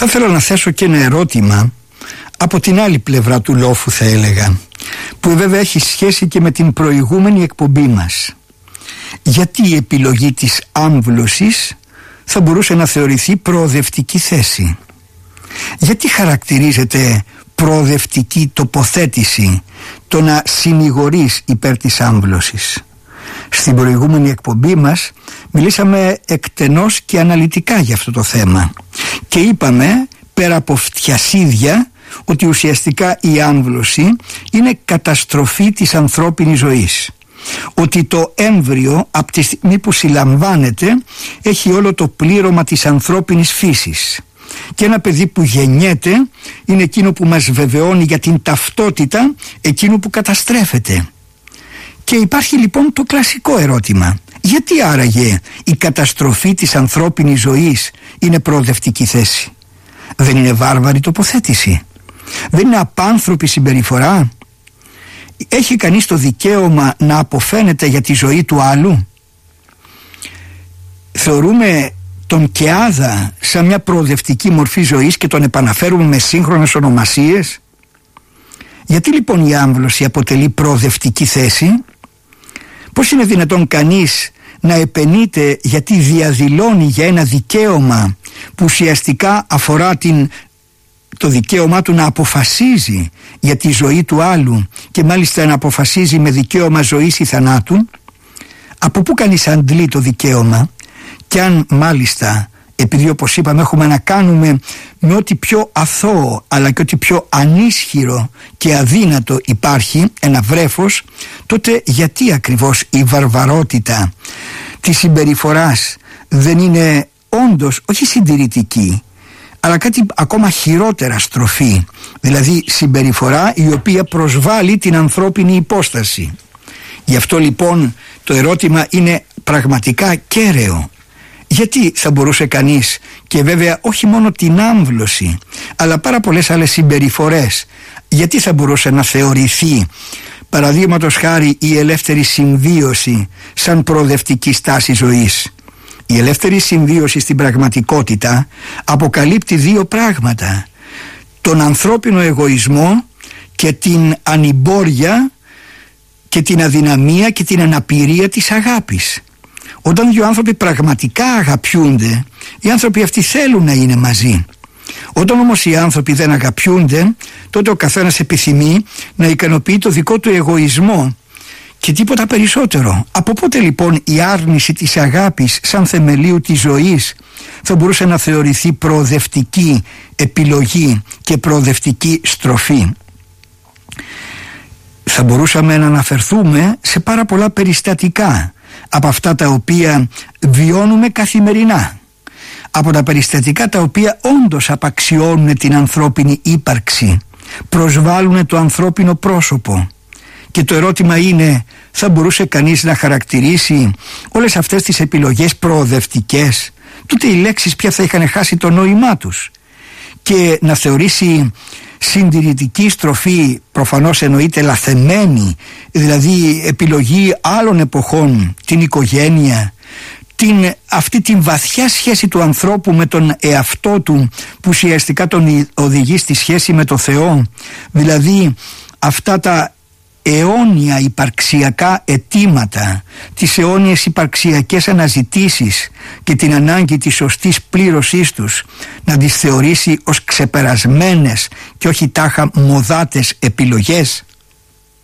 ήθελα να θέσω και ένα ερώτημα από την άλλη πλευρά του λόφου, θα έλεγα, που βέβαια έχει σχέση και με την προηγούμενη εκπομπή μας. Γιατί η επιλογή της άμβλωσης θα μπορούσε να θεωρηθεί προοδευτική θέση? Γιατί χαρακτηρίζεται προοδευτική τοποθέτηση το να συνηγορείς υπέρ της άμβλωσης? Στην προηγούμενη εκπομπή μας μιλήσαμε εκτενώς και αναλυτικά για αυτό το θέμα και είπαμε, πέρα από φτιασίδια, ότι ουσιαστικά η άμβλωση είναι καταστροφή της ανθρώπινης ζωής. Ότι το έμβριο από τη στιγμή που συλλαμβάνεται έχει όλο το πλήρωμα της ανθρώπινης φύσης. Και ένα παιδί που γεννιέται είναι εκείνο που μας βεβαιώνει για την ταυτότητα εκείνου που καταστρέφεται. Και υπάρχει λοιπόν το κλασικό ερώτημα: γιατί άραγε η καταστροφή της ανθρώπινης ζωής είναι προοδευτική θέση? Δεν είναι βάρβαρη τοποθέτηση? Δεν είναι απάνθρωπη συμπεριφορά? Έχει κανείς το δικαίωμα να αποφαίνεται για τη ζωή του άλλου? Θεωρούμε τον κεάδα σαν μια προοδευτική μορφή ζωής και τον επαναφέρουμε με σύγχρονες ονομασίες? Γιατί λοιπόν η άμβλωση αποτελεί προοδευτική θέση? Πώς είναι δυνατόν κανείς να επενείται γιατί διαδηλώνει για ένα δικαίωμα που ουσιαστικά αφορά το δικαίωμά του να αποφασίζει για τη ζωή του άλλου και μάλιστα να αποφασίζει με δικαίωμα ζωής ή θανάτου? Από πού κανείς αντλεί το δικαίωμα? Και αν μάλιστα, επειδή όπως είπαμε έχουμε να κάνουμε με ό,τι πιο αθώο αλλά και ό,τι πιο ανίσχυρο και αδύνατο υπάρχει, ένα βρέφος, τότε γιατί ακριβώς η βαρβαρότητα της συμπεριφοράς δεν είναι όντως όχι συντηρητική, αλλά κάτι ακόμα χειρότερα στροφή, δηλαδή συμπεριφορά η οποία προσβάλλει την ανθρώπινη υπόσταση? Γι' αυτό λοιπόν το ερώτημα είναι πραγματικά κέραιο. Γιατί θα μπορούσε κανείς, και βέβαια όχι μόνο την άμβλωση αλλά πάρα πολλές άλλες συμπεριφορές, γιατί θα μπορούσε να θεωρηθεί παραδείγματος χάρη η ελεύθερη συμβίωση σαν προοδευτική στάση ζωής? Η ελεύθερη συμβίωση στην πραγματικότητα αποκαλύπτει δύο πράγματα: τον ανθρώπινο εγωισμό και την ανημπόρια και την αδυναμία και την αναπηρία της αγάπης. Όταν δύο άνθρωποι πραγματικά αγαπιούνται, οι άνθρωποι αυτοί θέλουν να είναι μαζί. Όταν όμως οι άνθρωποι δεν αγαπιούνται, τότε ο καθένας επιθυμεί να ικανοποιεί το δικό του εγωισμό και τίποτα περισσότερο. Από πότε λοιπόν η άρνηση της αγάπης σαν θεμελίου της ζωής θα μπορούσε να θεωρηθεί προοδευτική επιλογή και προοδευτική στροφή? Θα μπορούσαμε να αναφερθούμε σε πάρα πολλά περιστατικά από αυτά τα οποία βιώνουμε καθημερινά, από τα περιστατικά τα οποία όντως απαξιώνουν την ανθρώπινη ύπαρξη, προσβάλλουν το ανθρώπινο πρόσωπο. Και το ερώτημα είναι, θα μπορούσε κανείς να χαρακτηρίσει όλες αυτές τις επιλογές προοδευτικές? Τότε οι λέξεις πια θα είχαν χάσει το νόημά τους. Και να θεωρήσει συντηρητική στροφή, προφανώς εννοείται λαθεμένη, δηλαδή επιλογή άλλων εποχών, την οικογένεια, αυτή την βαθιά σχέση του ανθρώπου με τον εαυτό του που ουσιαστικά τον οδηγεί στη σχέση με το Θεό, δηλαδή αυτά τα αιώνια υπαρξιακά αιτήματα, τις αιώνιες υπαρξιακές αναζητήσεις και την ανάγκη της σωστής πλήρωσής τους, να τις θεωρήσει ως ξεπερασμένες και όχι τάχα μοδάτες επιλογές?